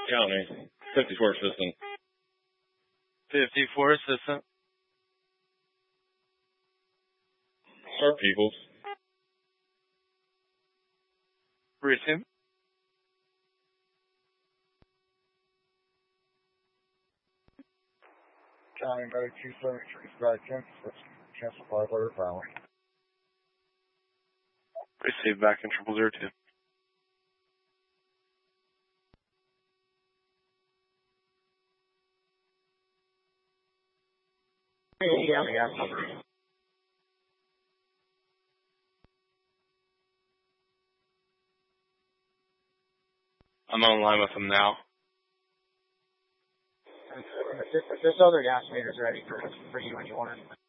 County, 54 assistant. 54 assistant. Sir Peoples. Receive. County Medic 273, Strike 10, cancel 5 letter filing. Receive back in 0002. I'm online with them now. This other gas meter's ready for you when you want it.